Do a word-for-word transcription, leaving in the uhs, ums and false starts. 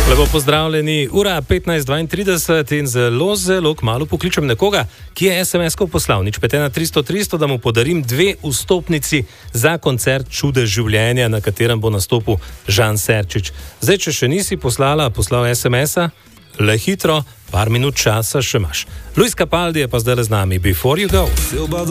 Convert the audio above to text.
Lepo pozdravljeni, ura petnajst dvaintrideset in zelo, zelo kmalu pokličem nekoga, ki je es em es-ko poslal. Nič pet ena tristo tristo, da mu podarim dve vstopnici za koncert Čudež življenja, na katerem bo nastopil Žan Serčič. Zdaj, če še nisi poslala, poslal es em es-a, le hitro, par minut časa še imaš. Luis Capaldi je pa zdaj z nami. Before you go.